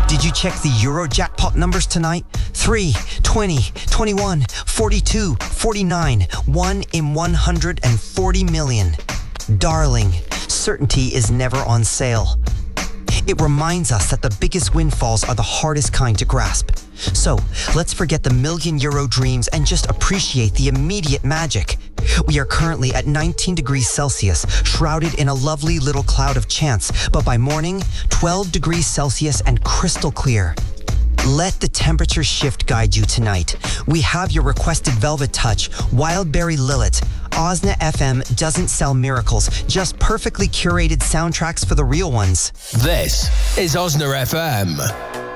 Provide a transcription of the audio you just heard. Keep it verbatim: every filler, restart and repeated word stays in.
Did you check the Euro jackpot numbers tonight? three, twenty, twenty-one, forty-two, forty-nine, one in one hundred forty million. Darling, certainty is never on sale. It reminds us that the biggest windfalls are the hardest kind to grasp. So, let's forget the million euro dreams and just appreciate the immediate magic. We are currently at nineteen degrees Celsius, shrouded in a lovely little cloud of chance, but by morning, twelve degrees Celsius and crystal clear. Let the temperature shift guide you tonight. We have your requested Velvet Touch, Wildberry Lillet. Osna F M doesn't sell miracles, just perfectly curated soundtracks for the real ones. This is Osna F M.